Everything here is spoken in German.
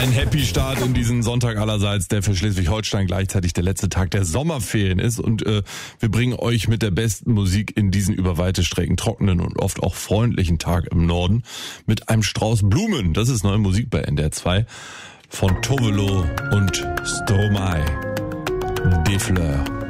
Ein Happy Start in diesen Sonntag allerseits, der für Schleswig-Holstein gleichzeitig der letzte Tag der Sommerferien ist. Und wir bringen euch mit der besten Musik in diesen über weite Strecken trockenen und oft auch freundlichen Tag im Norden mit einem Strauß Blumen. Das ist neue Musik bei NDR 2 von Tovelo und Stromae. Des Fleurs.